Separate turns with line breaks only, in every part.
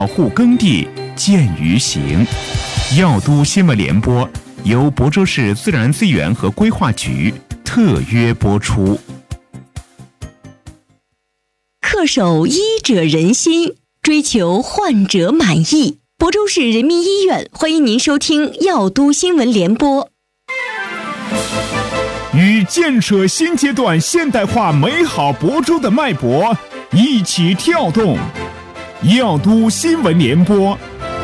保护耕地见于行。药都新闻联播由亳州市自然资源和规划局特约播出。
恪守医者仁心，追求患者满意。亳州市人民医院欢迎您收听药都新闻联播。
与建设新阶段现代化美好亳州的脉搏一起跳动，药都新闻联播。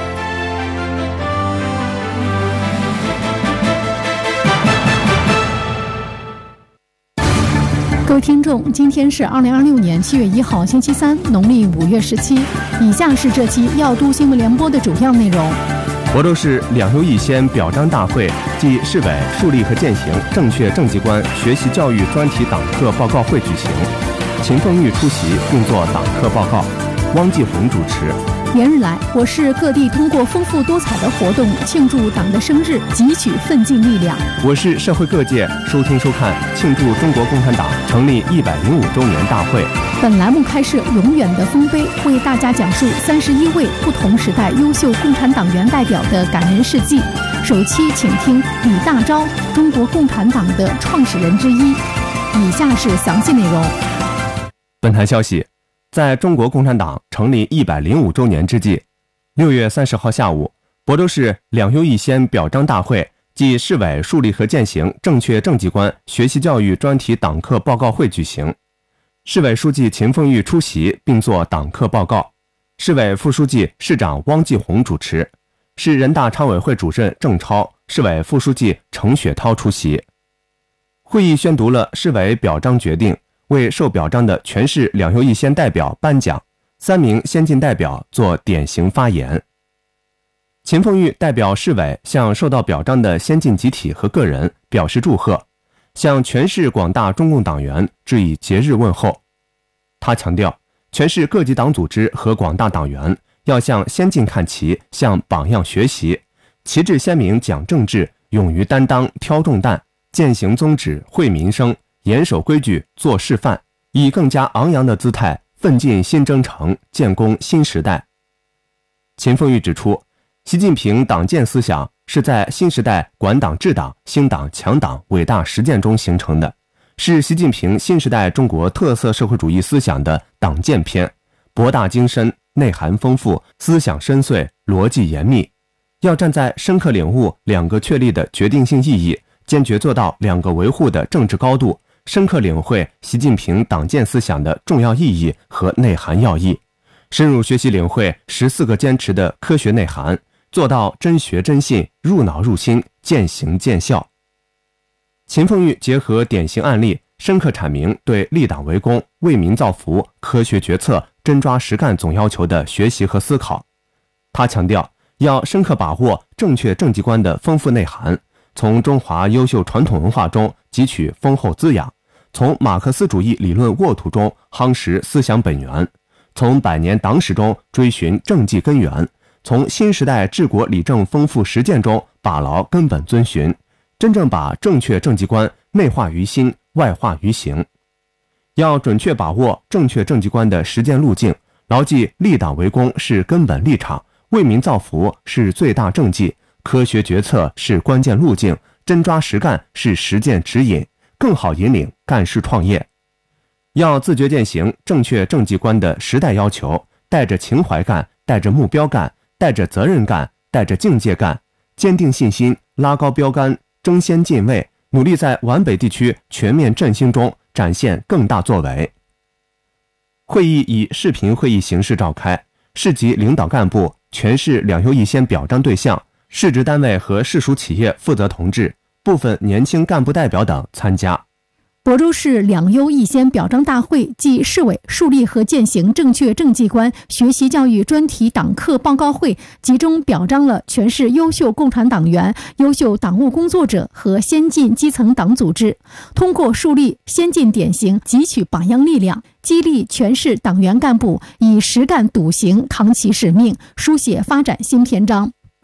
各位听众，今天是2026年7月1号星期三，农历5月17。以下是这期药都新闻联播的主要内容。
亳州市两优一先表彰大会暨市委树立和践行正确政绩观学习教育专题党课报告会举行，秦凤玉出席并作党课报告，汪继红主持。
连日来，我市各地通过丰富多彩的活动庆祝党的生日，汲取奋进力量。
我市社会各界收听收看庆祝中国共产党成立105周年大会。
本栏目开设永远的丰碑，为大家讲述31位不同时代优秀共产党员代表的感人事迹。首期请听李大钊，中国共产党的创始人之一。以下是详细内容。
本台消息，在中国共产党成立105周年之际，6月30号下午，亳州市两优一先表彰大会暨市委树立和践行正确政绩观学习教育专题党课报告会举行。市委书记秦凤玉出席并作党课报告，市委副书记、市长汪继红主持，市人大常委会主任郑超、市委副书记程雪涛出席。会议宣读了市委表彰决定，为受表彰的全市两优一先代表颁奖，3名先进代表作典型发言。秦凤玉代表市委向受到表彰的先进集体和个人表示祝贺，向全市广大中共党员致以节日问候。他强调，全市各级党组织和广大党员要向先进看齐，向榜样学习，旗帜鲜明讲政治，勇于担当挑重担，践行宗旨惠民生，严守规矩做示范，以更加昂扬的姿态奋进新征程，建功新时代。秦凤玉指出，习近平党建思想是在新时代管党治党兴党强党伟大实践中形成的，是习近平新时代中国特色社会主义思想的党建篇，博大精深，内涵丰富，思想深邃，逻辑严密。要站在深刻领悟两个确立的决定性意义，坚决做到两个维护的政治高度，深刻领会习近平党建思想的重要意义和内涵要义，深入学习领会14个坚持的科学内涵，做到真学真信，入脑入心，见行见效。秦凤玉结合典型案例，深刻阐明对立党为公、为民造福、科学决策、真抓实干总要求的学习和思考。他强调，要深刻把握正确政绩观的丰富内涵，从中华优秀传统文化中汲取丰厚滋养，从马克思主义理论沃土中夯实思想本源，从100年党史中追寻政绩根源，从新时代治国理政丰富实践中把牢根本遵循，真正把正确政绩观内化于心，外化于行。要准确把握正确政绩观的实践路径，牢记立党为公是根本立场，为民造福是最大政绩，科学决策是关键路径，真抓实干是实践指引，更好引领干事创业。要自觉践行正确政绩观的时代要求，带着情怀干，带着目标干，带着责任干，带着境界干，坚定信心，拉高标杆，争先进位，努力在皖北地区全面振兴中展现更大作为。会议以视频会议形式召开，市级领导干部、全市两优一先表彰对象、市直单位和市属企业负责同志、部分年轻干部代表等参加。
亳州市两优一先表彰大会暨市委树立和践行正确政绩观学习教育专题党课报告会集中表彰了全市优秀共产党员、优秀党务工作者和先进基层党组织，通过树立先进典型，汲取榜样力量，激励全市党员干部以实干笃行扛起使命，书写发展新篇章。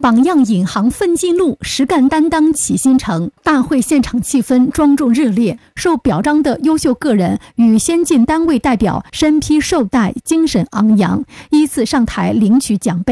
榜样引航奋进路，实干担当启新城。大会现场气氛庄重热烈，受表彰的优秀个人与先进单位代表身披绶带，精神昂扬，依次上台领取奖杯。